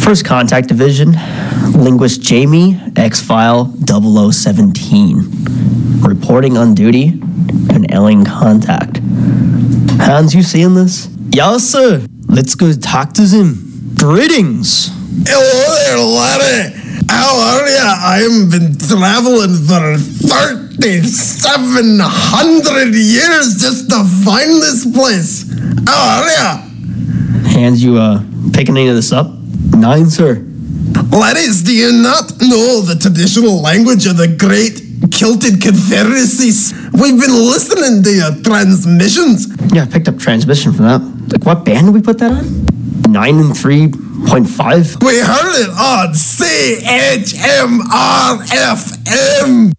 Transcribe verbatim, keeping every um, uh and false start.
First Contact Division, Linguist Jamie, X-File double oh seventeen. Reporting on duty, an alien contact. Hans, you seeing this? Yeah, sir. Let's go talk to them. Greetings. Hello there, laddie. How are ya? I've been traveling for thirty-seven hundred years just to find this place. How are ya? Hans, you uh, picking any of this up? Nine, sir. Laddies, do you not know the traditional language of the great Kilted Confederacy? We've been listening to your transmissions. Yeah, I picked up transmission from that. Like, what band did we put that on? Nine and three point five? We heard it on C H M R F M.